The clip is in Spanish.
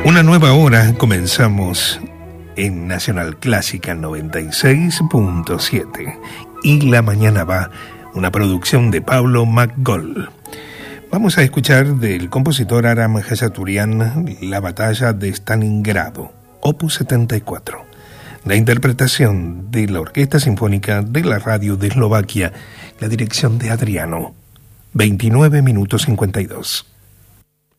Una nueva hora comenzamos en Nacional Clásica 96.7 y La Mañana Va, una producción de Pablo McGoll. Vamos a escuchar del compositor Aram Hachaturian La Batalla de Stalingrado, opus 74. La interpretación de la Orquesta Sinfónica de la Radio de Eslovaquia, la dirección de Adriano. 29 minutos 52.